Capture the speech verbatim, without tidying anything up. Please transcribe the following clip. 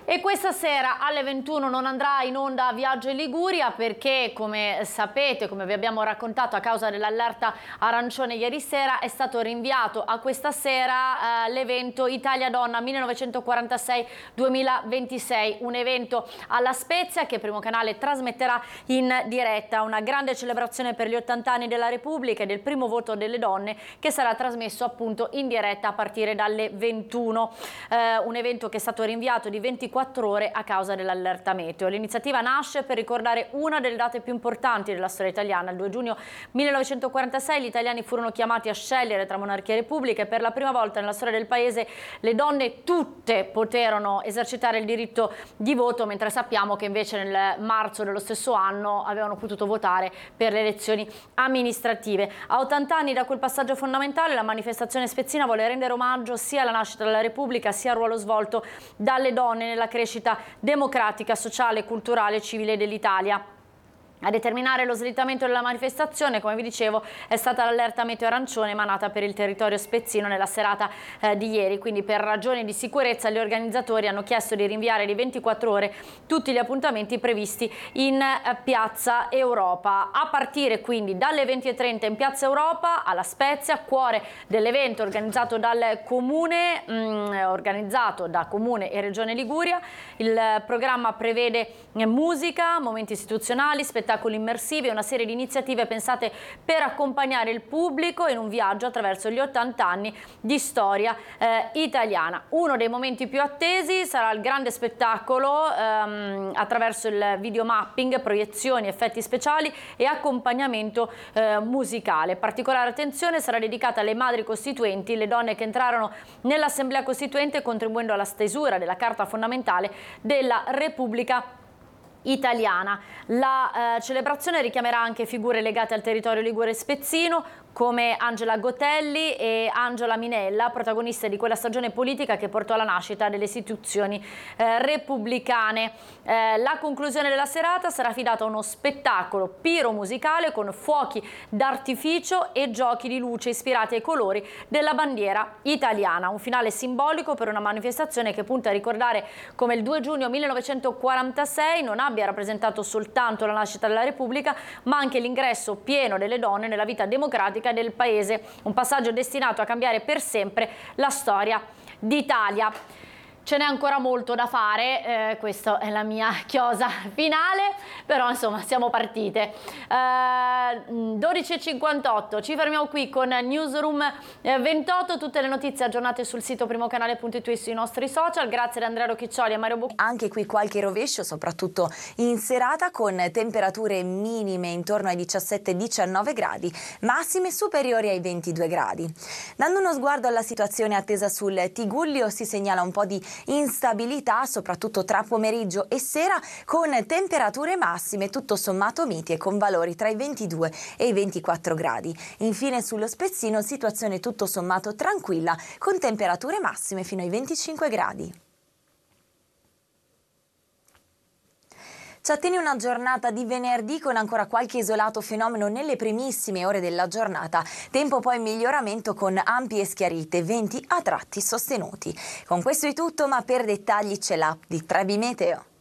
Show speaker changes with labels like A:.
A: E questa sera alle ventuno non andrà in onda Viaggio in Liguria perché, come sapete, come vi abbiamo raccontato, a causa dell'allerta arancione ieri sera è stato rinviato a questa sera eh, l'evento Italia Donna millenovecentoquarantasei duemilaventisei, un evento alla Spezia che Primo Canale trasmetterà in diretta, una grande celebrazione per gli ottanta anni della Repubblica e del primo voto delle donne, che sarà trasmesso appunto in diretta a partire dalle ventuno, eh, un evento che è stato rinviato di ventiquattro ore a causa dell'allerta meteo. L'iniziativa nasce per ricordare una delle date più importanti della storia italiana. Il due giugno millenovecentoquarantasei gli italiani furono chiamati a scegliere tra monarchia e repubblica e per la prima volta nella storia del paese le donne tutte poterono esercitare il diritto di voto, mentre sappiamo che invece nel marzo dello stesso anno avevano potuto votare per le elezioni amministrative. A ottanta anni da quel passaggio fondamentale, la manifestazione spezzina vuole rendere omaggio sia alla nascita della Repubblica sia al ruolo svolto dalle donne nella crescita democratica, sociale, culturale e civile dell'Italia. A determinare lo slittamento della manifestazione, come vi dicevo, è stata l'allerta meteo arancione emanata per il territorio spezzino nella serata eh, di ieri, quindi per ragioni di sicurezza gli organizzatori hanno chiesto di rinviare di ventiquattro ore tutti gli appuntamenti previsti in eh, Piazza Europa, a partire quindi dalle venti e trenta in Piazza Europa alla Spezia, cuore dell'evento organizzato dal Comune, mh, organizzato da Comune e Regione Liguria. Il programma prevede eh, musica, momenti istituzionali, spettacoli spettacoli immersivi e una serie di iniziative pensate per accompagnare il pubblico in un viaggio attraverso gli ottanta anni di storia eh, italiana. Uno dei momenti più attesi sarà il grande spettacolo ehm, attraverso il videomapping, proiezioni, effetti speciali e accompagnamento eh, musicale. Particolare attenzione sarà dedicata alle madri costituenti, le donne che entrarono nell'Assemblea Costituente contribuendo alla stesura della Carta fondamentale della Repubblica italiana. La eh, celebrazione richiamerà anche figure legate al territorio ligure spezzino come Angela Gotelli e Angela Minella, protagoniste di quella stagione politica che portò alla nascita delle istituzioni eh, repubblicane. Eh, la conclusione della serata sarà affidata a uno spettacolo piromusicale con fuochi d'artificio e giochi di luce ispirati ai colori della bandiera italiana. Un finale simbolico per una manifestazione che punta a ricordare come il due giugno millenovecentoquarantasei non abbia rappresentato soltanto la nascita della Repubblica, ma anche l'ingresso pieno delle donne nella vita democratica del paese, un passaggio destinato a cambiare per sempre la storia d'Italia. Ce n'è ancora molto da fare, eh, questa è la mia chiosa finale, però insomma siamo partite. Eh, dodici e cinquantotto, ci fermiamo qui con Newsroom ventotto, tutte le notizie aggiornate sul sito primocanale punto it e sui nostri social. Grazie ad Andrea Rocchiccioli e Mario Bocchi.
B: Anche qui qualche rovescio, soprattutto in serata, con temperature minime intorno ai diciassette diciannove gradi, massime superiori ai ventidue gradi. Dando uno sguardo alla situazione attesa sul Tigullio, si segnala un po' di instabilità soprattutto tra pomeriggio e sera, con temperature massime tutto sommato miti e con valori tra i ventidue e i ventiquattro gradi. Infine sullo Spezzino situazione tutto sommato tranquilla, con temperature massime fino ai venticinque gradi. Ci attiene una giornata di venerdì con ancora qualche isolato fenomeno nelle primissime ore della giornata, tempo poi in miglioramento con ampie schiarite, venti a tratti sostenuti. Con questo è tutto, ma per dettagli c'è l'app di Trebi Meteo.